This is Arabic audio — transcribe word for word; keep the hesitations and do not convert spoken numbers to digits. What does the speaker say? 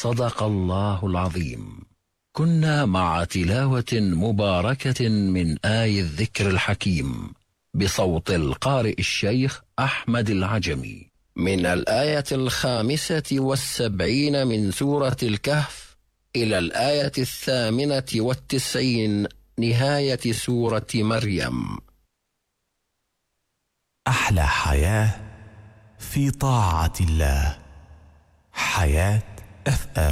صدق الله العظيم. كنا مع تلاوة مباركة من آي الذكر الحكيم بصوت القارئ الشيخ أحمد العجمي من الآية الخامسة والسبعين من سورة الكهف إلى الآية الثامنة والتسعين نهاية سورة مريم. أحلى حياة في طاعة الله. حياة أف أم.